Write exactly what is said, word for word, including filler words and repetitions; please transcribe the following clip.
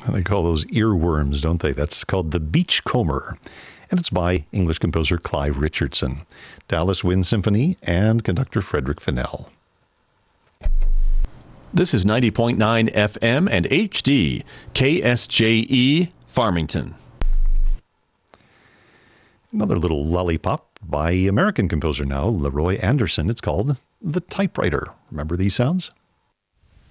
They call those earworms, don't they? That's called The Beachcomber, and it's by English composer Clive Richardson, Dallas Wind Symphony, and conductor Frederick Fennell. This is ninety point nine F M and H D, K S J E, Farmington. Another little lollipop by American composer now, Leroy Anderson. It's called The Typewriter. Remember these sounds?